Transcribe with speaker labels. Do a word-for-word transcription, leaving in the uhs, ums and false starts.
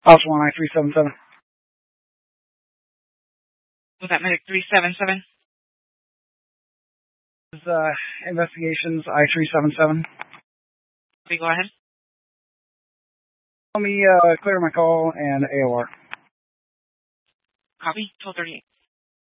Speaker 1: Officer one I three seven seven.
Speaker 2: Was that medic three seven seven?
Speaker 1: This is uh, investigations I three seven seven.
Speaker 2: Okay, go ahead.
Speaker 1: Let me uh, clear my call and A O R.
Speaker 2: Copy, twelve thirty-eight.